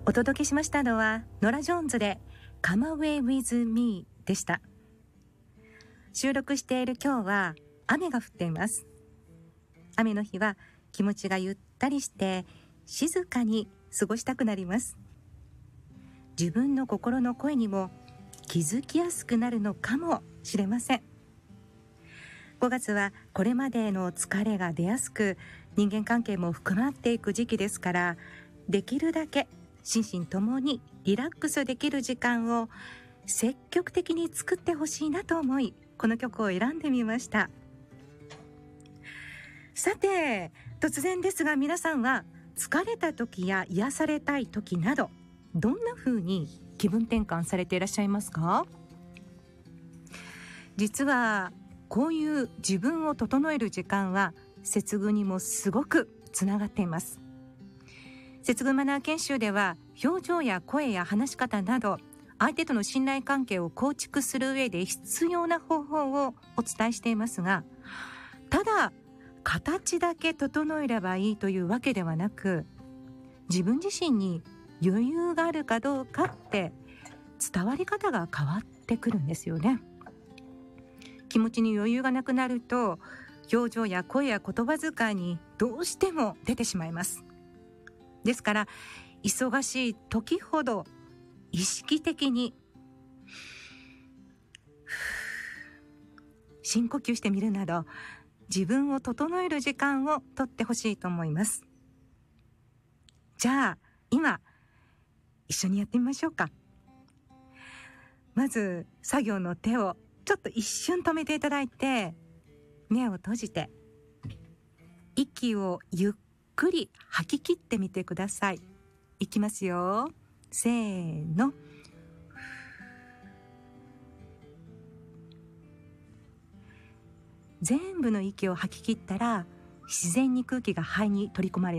お届けしましたのはノラ・ジョーンズで Come Away With Me でした。収録している今日は雨が降っています。雨の日は気持ちがゆったりして静かに過ごしたくなります。自分の心の声にも気づきやすくなるのかもしれません。5月はこれまでの疲れが出やすく、人間関係も深まっていく時期ですから、できるだけ心身ともにリラックスできる時間を積極的に作ってほしいなと思い、この曲を選んでみました。さて、突然ですが皆さんは疲れた時や癒されたい時など、どんな風に気分転換されていらっしゃいますか？実はこういう自分を整える時間は接遇にもすごくつながっています。接遇マナー研修では表情や声や話し方など相手との信頼関係を構築する上で必要な方法をお伝えしていますが、ただ形だけ整えればいいというわけではなく、自分自身に余裕があるかどうかって伝わり方が変わってくるんですよね。気持ちに余裕がなくなると、表情や声や言葉遣いにどうしても出てしまいます。ですから忙しい時ほど意識的に深呼吸してみるなど、自分を整える時間をとってほしいと思います。じゃあ今一緒にやってみましょうか。まず作業の手をちょっと一瞬止めていただいて、目を閉じて息をゆっくり吐き切ってみてください。いきますよ。せーの。全部の息を吐き切ったら、自然に空気が肺に取り込まれ